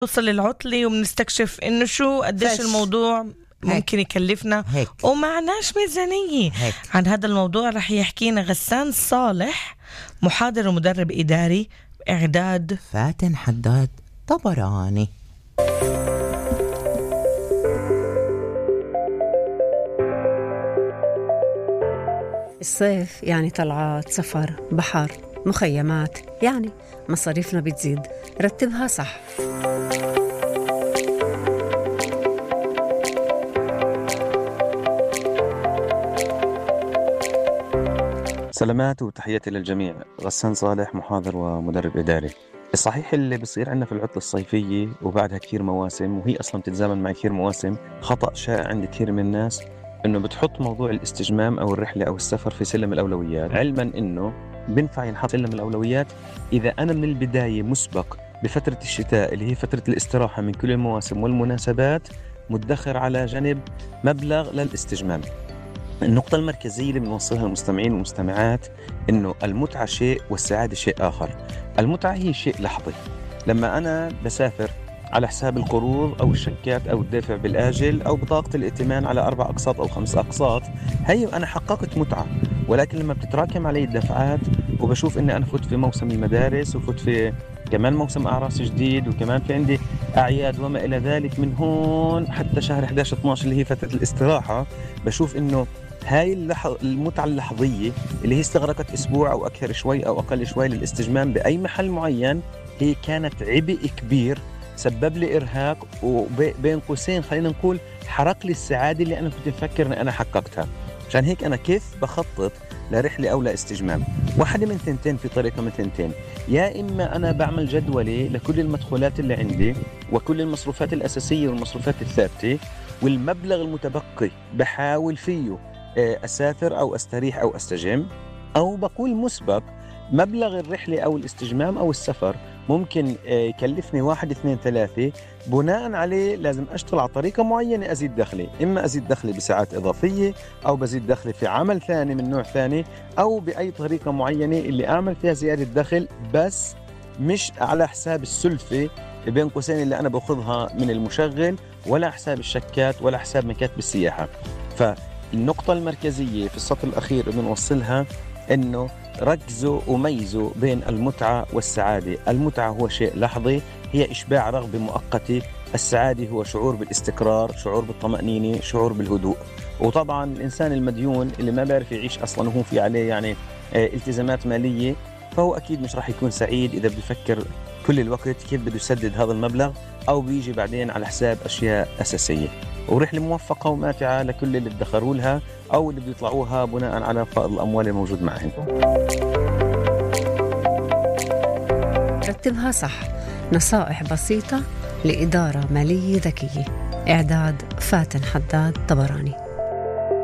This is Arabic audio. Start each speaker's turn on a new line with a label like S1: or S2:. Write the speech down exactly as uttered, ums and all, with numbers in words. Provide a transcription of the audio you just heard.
S1: نوصل للعطلة وبنستكشف إنه شو قديش
S2: فش.
S1: الموضوع ممكن
S2: هيك.
S1: يكلفنا
S2: هيك.
S1: ومعناش ميزانية.
S2: هيك.
S1: عن هذا الموضوع رح يحكينا غسان صالح، محاضر ومدرب إداري، إعداد
S2: فاتن حداد طبراني.
S3: الصيف يعني طلعات، سفر، بحر، مخيمات، يعني مصاريفنا بتزيد. رتبها صح.
S4: سلامات وتحياتي للجميع. غسان صالح، محاضر ومدرب إداري. الصحيح اللي بصير عندنا في العطلة الصيفية وبعدها كثير مواسم، وهي أصلا بتتزامن مع كثير مواسم، خطأ شائع عند كثير من الناس إنه بتحط موضوع الاستجمام أو الرحلة أو السفر في سلم الأولويات، علما إنه بنفع ينحط سلم الأولويات إذا أنا من البداية مسبق بفترة الشتاء اللي هي فترة الاستراحة من كل المواسم والمناسبات مدخر على جنب مبلغ للاستجمام. النقطة المركزية اللي بنوصلها للمستمعين والمستمعات إنه المتعة شيء والسعادة شيء آخر. المتعة هي شيء لحظي، لما أنا بسافر على حساب القروض أو الشيكات أو الدفع بالآجل أو بطاقة الائتمان على أربع أقساط أو خمس أقساط، هي أنا حققت متعة. ولكن لما بتتراكم علي الدفعات وبشوف إني أنا فوت في موسم المدارس وفوت في كمان موسم أعراس جديد وكمان في عندي أعياد وما إلى ذلك، من هون حتى شهر إحدى عشر اثنا عشر اللي هي فترة الاستراحة، بشوف إنه هاي اللحظ... المتعة اللحظية اللي هي استغرقت أسبوع أو أكثر شوي أو أقل شوي للاستجمام بأي محل معين، هي كانت عبء كبير سبب لي إرهاق، وبين قوسين خلينا نقول حرق لي السعادة اللي أنا كنت مفكر أن أنا حققتها. عشان هيك أنا كيف بخطط لرحلة أو لاستجمام؟ واحدة من ثنتين، في طريقة من ثنتين. يا إما أنا بعمل جدولة لكل المدخولات اللي عندي وكل المصروفات الأساسية والمصروفات الثابتة، والمبلغ المتبقي بحاول فيه أسافر أو أستريح أو أستجم، أو بقول مسبق مبلغ الرحلة أو الاستجمام أو السفر ممكن يكلفني واحد اثنين ثلاثة، بناء عليه لازم أشتغل على طريقة معينة أزيد دخلي. إما أزيد دخلي بساعات إضافية، أو بزيد دخلي في عمل ثاني من نوع ثاني، أو بأي طريقة معينة اللي أعمل فيها زيادة دخل، بس مش على حساب السلفة بين قوسين اللي أنا بأخذها من المشغل، ولا حساب الشكات، ولا حساب مكاتب السياحة. فالنقطة المركزية في السطر الأخير اللي بنوصلها إنه ركزوا وميزوا بين المتعة والسعادة. المتعة هو شيء لحظي، هي إشباع رغبة مؤقتة. السعادة هو شعور بالاستقرار، شعور بالطمأنينة، شعور بالهدوء. وطبعا الإنسان المديون اللي ما بيعرف يعيش أصلا وهو في عليه يعني التزامات مالية، فهو أكيد مش راح يكون سعيد إذا بيفكر كل الوقت كيف بده يسدد هذا المبلغ، أو بيجي بعدين على حساب أشياء أساسية. ورحلة موفقة وماتعة لكل اللي ادخروا لها أو اللي بده يطلعوها بناء على فائض الأموال الموجود معهم.
S3: رتبها صح. نصائح بسيطة لإدارة مالية ذكية. إعداد فاتن حداد طبراني.